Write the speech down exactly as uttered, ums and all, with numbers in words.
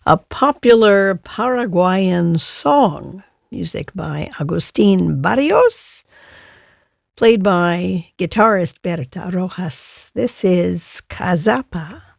a popular Paraguayan song, music by Agustin Barrios, played by guitarist Berta Rojas. This is Cazapa.